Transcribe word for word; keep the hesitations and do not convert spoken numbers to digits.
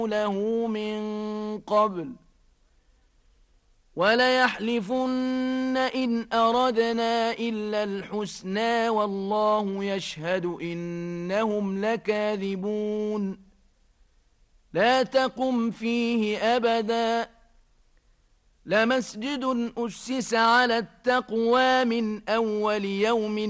له من قبل وليحلفن إن أردنا إلا الحسنى والله يشهد إنهم لكاذبون لا تقم فيه أبدا لمسجد أسس على التقوى من أول يوم